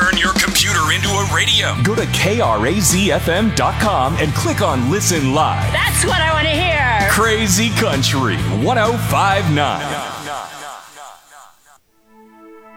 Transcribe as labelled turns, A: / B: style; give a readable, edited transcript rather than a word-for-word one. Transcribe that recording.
A: turn your computer into a radio. Go to KRAZFM.com and click on Listen Live.
B: That's what I want to hear.
A: Crazy Country 105.9.